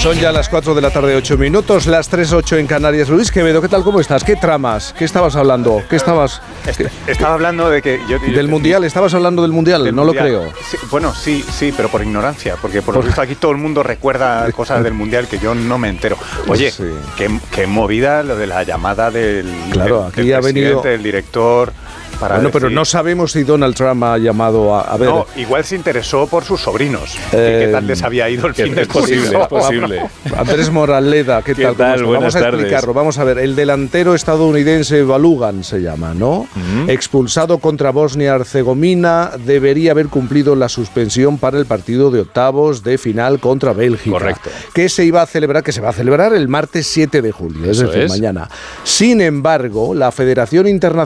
Son ya las 4 de la tarde, 8 minutos, las 3:08 en Canarias. Luis Quevedo, ¿qué tal? ¿Cómo estás? ¿Qué tramas? ¿Qué estabas hablando? Estaba hablando de que... ¿Del Mundial? ¿Estabas hablando del Mundial? No mundial. Lo creo. Sí, bueno, sí, pero por ignorancia, porque por lo visto aquí todo el mundo recuerda cosas del Mundial que yo no me entero. Oye, sí. qué movida lo de la llamada del presidente, del director... Bueno, pero no sabemos si Donald Trump ha llamado a ver... No, igual se interesó por sus sobrinos. ¿Qué tal les había ido el fin de semana? Es posible. Andrés Moraleda, ¿qué tal? Vamos a explicarlo. Vamos a ver, el delantero estadounidense Balogun se llama, ¿no? Expulsado contra Bosnia-Herzegovina, debería haber cumplido la suspensión para el partido de octavos de final contra Bélgica. Correcto. Que se va a celebrar el martes 7 de julio, es decir, mañana. Sin embargo, la Federación Internacional